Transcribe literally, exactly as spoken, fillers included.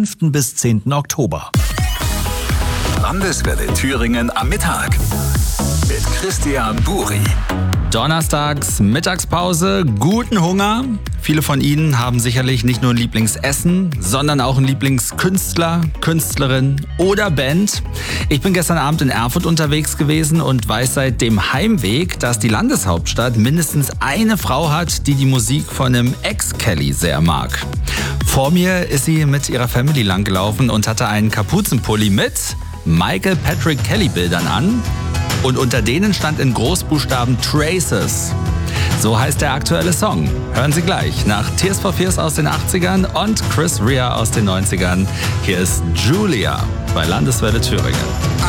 fünften bis zehnten Oktober. Landeswelle Thüringen am Mittag mit Christian Buri. Donnerstags Mittagspause, guten Hunger. Viele von Ihnen haben sicherlich nicht nur ein Lieblingsessen, sondern auch einen Lieblingskünstler, Künstlerin oder Band. Ich bin gestern Abend in Erfurt unterwegs gewesen und weiß seit dem Heimweg, dass die Landeshauptstadt mindestens eine Frau hat, die die Musik von einem Ex-Kelly sehr mag. Vor mir ist sie mit ihrer Family langgelaufen und hatte einen Kapuzenpulli mit Michael Patrick Kelly Bildern an. Und unter denen stand in Großbuchstaben Traces. So heißt der aktuelle Song. Hören Sie gleich nach Tears for Fears aus den achtzigern und Chris Rea aus den neunzigern. Hier ist Julia bei Landeswelle Thüringen.